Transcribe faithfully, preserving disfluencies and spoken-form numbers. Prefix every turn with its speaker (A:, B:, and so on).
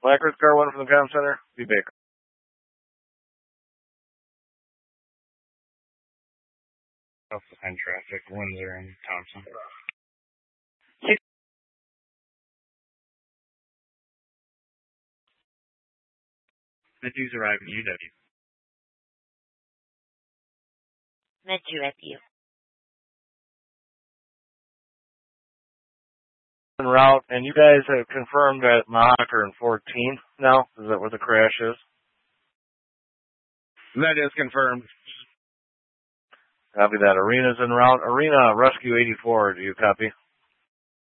A: Black Earth Car one from the Comm Center. B. Baker.
B: South behind traffic, Windsor and Thompson. Med-Two's arriving at U W.
C: Med-Two at you.
A: En route, and you guys have confirmed that Mahaker and fourteenth now? Is that where the crash is?
B: That is confirmed.
A: Copy that. Arena's en route. Arena Rescue eighty-four, do you copy?